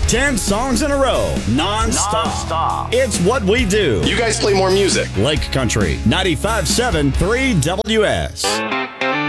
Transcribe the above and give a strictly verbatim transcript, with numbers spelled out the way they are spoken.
ten songs in a row, non-stop. Non-stop. It's what we do. You guys play more music. Lake Country, ninety-five point seven, three W S.